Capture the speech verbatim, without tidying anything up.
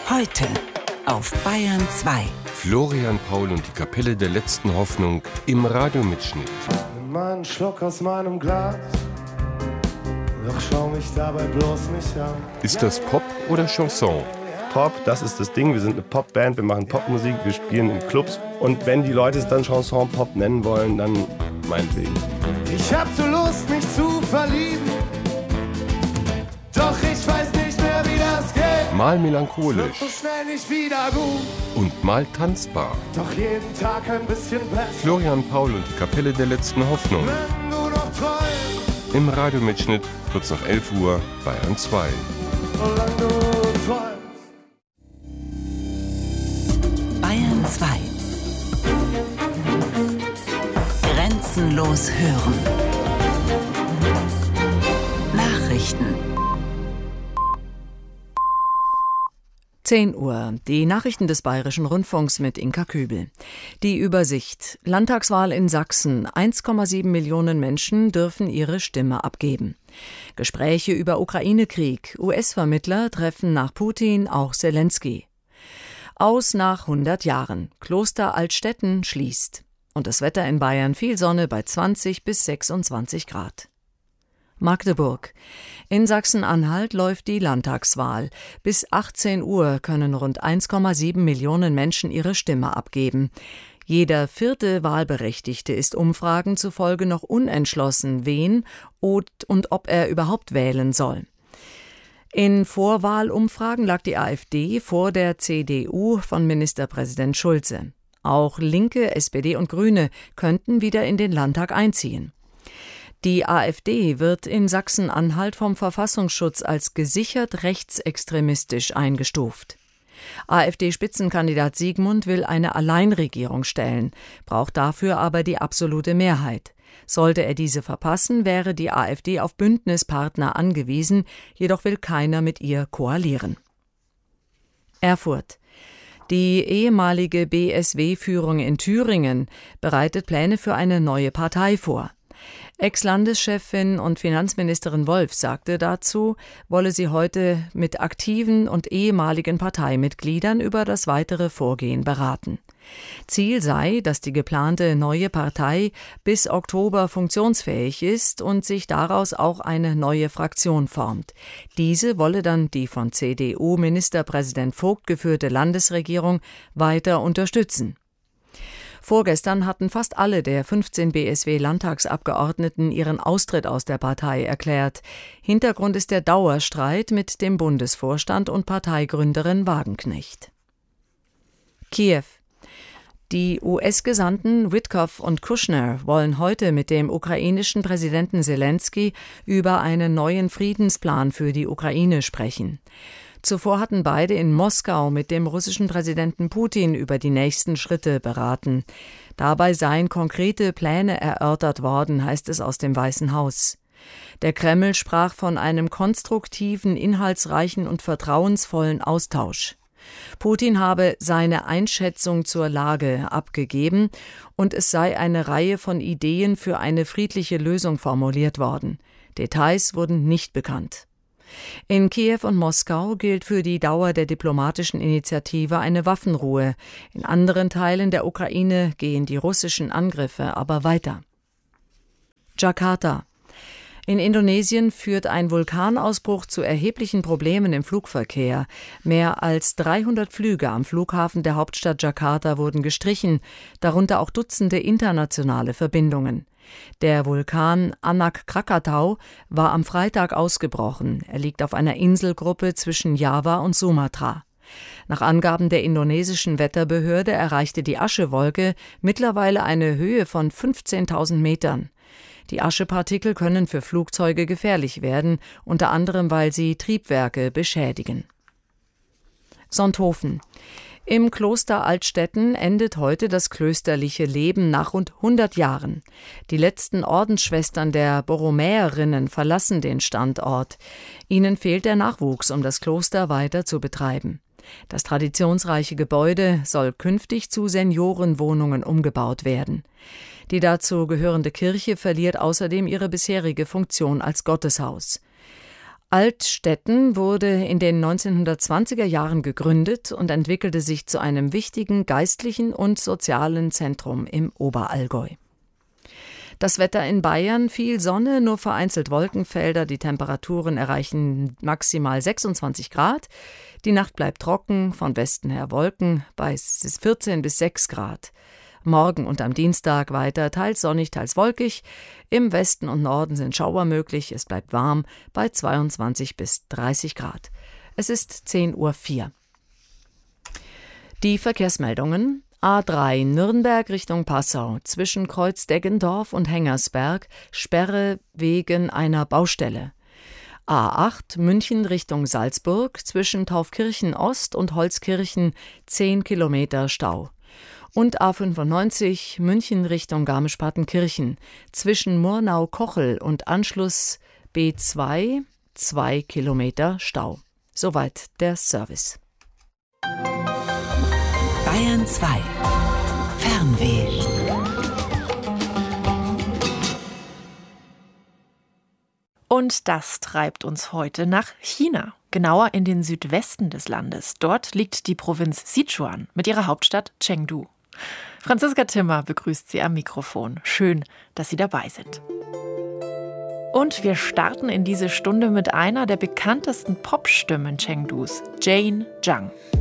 Heute auf Bayern zwei. Florian Paul und die Kapelle der letzten Hoffnung im Radiomitschnitt. Nimm mal einen Schluck aus meinem Glas, doch schau mich dabei bloß nicht an. Ist das Pop oder Chanson? Pop, das ist das Ding. Wir sind eine Popband, wir machen Popmusik, wir spielen in Clubs. Und wenn die Leute es dann Chanson-Pop nennen wollen, dann meinetwegen. Ich hab so Lust, mich zu verlieben, doch ich weiß nicht mehr, wie das geht. Mal Wird melancholisch so schnell nicht wieder gut, und mal tanzbar. doch jeden Tag ein bisschen besser. Florian Paul und die Kapelle der letzten Hoffnung Wenn du noch träumst, im Radiomitschnitt kurz nach elf Uhr Bayern zwei. solange du träumst. Bayern zwei. Grenzenlos hören. Nachrichten. zehn Uhr. Die Nachrichten des Bayerischen Rundfunks mit Inka Kübel. Die Übersicht. Landtagswahl in Sachsen. eins Komma sieben Millionen Menschen dürfen ihre Stimme abgeben. Gespräche über Ukraine-Krieg. U S-Vermittler treffen nach Putin auch Zelensky. Aus nach hundert Jahren. Kloster Altstetten schließt. Und das Wetter in Bayern: viel Sonne bei zwanzig bis sechsundzwanzig Grad. Magdeburg. In Sachsen-Anhalt läuft die Landtagswahl. Bis achtzehn Uhr können rund eins Komma sieben Millionen Menschen ihre Stimme abgeben. Jeder vierte Wahlberechtigte ist Umfragen zufolge noch unentschlossen, wen und, und ob er überhaupt wählen soll. In Vorwahlumfragen lag die AfD vor der C D U von Ministerpräsident Schulze. Auch Linke, S P D und Grüne könnten wieder in den Landtag einziehen. Die AfD wird in Sachsen-Anhalt vom Verfassungsschutz als gesichert rechtsextremistisch eingestuft. AfD-Spitzenkandidat Siegmund will eine Alleinregierung stellen, braucht dafür aber die absolute Mehrheit. Sollte er diese verpassen, wäre die AfD auf Bündnispartner angewiesen, jedoch will keiner mit ihr koalieren. Erfurt. Die ehemalige B S W-Führung in Thüringen bereitet Pläne für eine neue Partei vor. Ex-Landeschefin und Finanzministerin Wolf sagte dazu, wolle sie heute mit aktiven und ehemaligen Parteimitgliedern über das weitere Vorgehen beraten. Ziel sei, dass die geplante neue Partei bis Oktober funktionsfähig ist und sich daraus auch eine neue Fraktion formt. Diese wolle dann die von C D U-Ministerpräsident Vogt geführte Landesregierung weiter unterstützen. Vorgestern hatten fast alle der fünfzehn B S W-Landtagsabgeordneten ihren Austritt aus der Partei erklärt. Hintergrund ist der Dauerstreit mit dem Bundesvorstand und Parteigründerin Wagenknecht. Kiew. Die U S-Gesandten Witkoff und Kushner wollen heute mit dem ukrainischen Präsidenten Zelensky über einen neuen Friedensplan für die Ukraine sprechen. Zuvor hatten beide in Moskau mit dem russischen Präsidenten Putin über die nächsten Schritte beraten. Dabei seien konkrete Pläne erörtert worden, heißt es aus dem Weißen Haus. Der Kreml sprach von einem konstruktiven, inhaltsreichen und vertrauensvollen Austausch. Putin habe seine Einschätzung zur Lage abgegeben und es sei eine Reihe von Ideen für eine friedliche Lösung formuliert worden. Details wurden nicht bekannt. In Kiew und Moskau gilt für die Dauer der diplomatischen Initiative eine Waffenruhe. In anderen Teilen der Ukraine gehen die russischen Angriffe aber weiter. Jakarta. In Indonesien führt ein Vulkanausbruch zu erheblichen Problemen im Flugverkehr. Mehr als dreihundert Flüge am Flughafen der Hauptstadt Jakarta wurden gestrichen, darunter auch Dutzende internationale Verbindungen. Der Vulkan Anak Krakatau war am Freitag ausgebrochen. Er liegt auf einer Inselgruppe zwischen Java und Sumatra. Nach Angaben der indonesischen Wetterbehörde erreichte die Aschewolke mittlerweile eine Höhe von fünfzehntausend Metern. Die Aschepartikel können für Flugzeuge gefährlich werden, unter anderem weil sie Triebwerke beschädigen. Sonthofen. Im Kloster Altstetten endet heute das klösterliche Leben nach rund hundert Jahren. Die letzten Ordensschwestern der Borromäerinnen verlassen den Standort. Ihnen fehlt der Nachwuchs, um das Kloster weiter zu betreiben. Das traditionsreiche Gebäude soll künftig zu Seniorenwohnungen umgebaut werden. Die dazu gehörende Kirche verliert außerdem ihre bisherige Funktion als Gotteshaus. Altstetten wurde in den neunzehnhundertzwanziger Jahren gegründet und entwickelte sich zu einem wichtigen geistlichen und sozialen Zentrum im Oberallgäu. Das Wetter in Bayern: viel Sonne, nur vereinzelt Wolkenfelder. Die Temperaturen erreichen maximal sechsundzwanzig Grad. Die Nacht bleibt trocken, von Westen her Wolken bei vierzehn bis sechs Grad. Morgen und am Dienstag weiter teils sonnig, teils wolkig. Im Westen und Norden sind Schauer möglich. Es bleibt warm bei zweiundzwanzig bis dreißig Grad. Es ist zehn Uhr vier. Die Verkehrsmeldungen: A drei Nürnberg Richtung Passau, zwischen Kreuzdeggendorf und Hengersberg, Sperre wegen einer Baustelle. A acht München Richtung Salzburg, zwischen Taufkirchen Ost und Holzkirchen, zehn Kilometer Stau. Und A fünfundneunzig München Richtung Garmisch-Partenkirchen, zwischen Murnau-Kochel und Anschluss B zwei, zwei Kilometer Stau. Soweit der Service. Bayern zwei. Fernweh. Und das treibt uns heute nach China, genauer in den Südwesten des Landes. Dort liegt die Provinz Sichuan mit ihrer Hauptstadt Chengdu. Franziska Timmer begrüßt Sie am Mikrofon. Schön, dass Sie dabei sind. Und wir starten in diese Stunde mit einer der bekanntesten Popstimmen Chengdus, Jane Zhang.